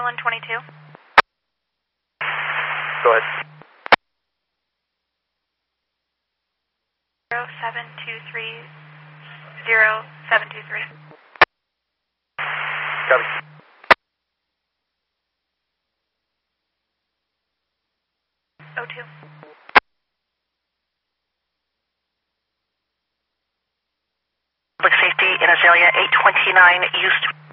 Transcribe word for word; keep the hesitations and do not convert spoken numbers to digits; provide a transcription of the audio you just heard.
Allen twenty-two. Go ahead. Zero seven two three zero seven two three. Copy. O two. Public safety in Azalea eight twenty-nine East.